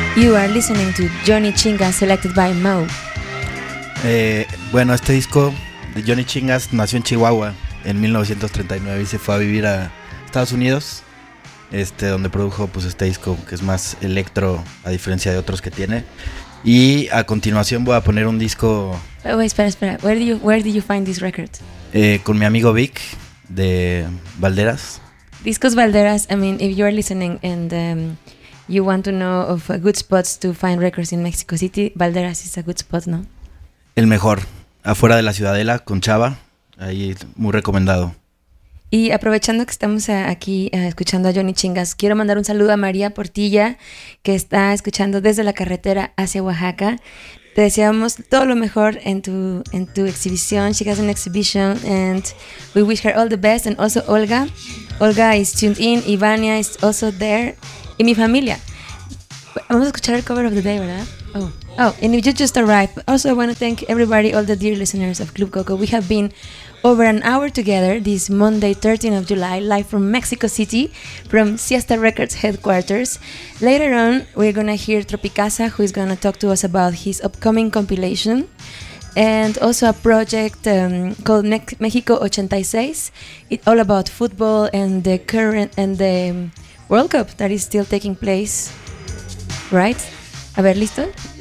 You are listening to Johnny Chingas, selected by Mo. Bueno, este disco de Johnny Chingas nació en Chihuahua en 1939 y se fue a vivir a Estados Unidos, donde produjo pues este disco que es más electro a diferencia de otros que tiene. Y a continuación voy a poner un disco. Espera. Where did you find this record? Con mi amigo Vic de Valderas. Discos Valderas. I mean, if you are listening and you want to know of good spots to find records in Mexico City, Valderas is a good spot, ¿no? El mejor, afuera de la Ciudadela, con Chava, ahí muy recomendado. Y aprovechando que estamos aquí escuchando a Johnny Chingas, quiero mandar un saludo a María Portilla, que está escuchando desde la carretera hacia Oaxaca. Te deseamos todo lo mejor en tu exhibición. She has an exhibition and we wish her all the best. And also Olga is tuned in, Ivania is also there. Y mi familia. Vamos a escuchar el cover of the day, ¿verdad? Oh, and if you just arrived, also I want to thank everybody, all the dear listeners of Club Coco. We have been over an hour together this Monday, 13th of July, live from Mexico City, from Siesta Records headquarters. Later on, we're going to hear Tropicasa, who is going to talk to us about his upcoming compilation, and also a project called Mexico 86. It's all about football and the current and the World Cup that is still taking place, right? A ver, ¿listo?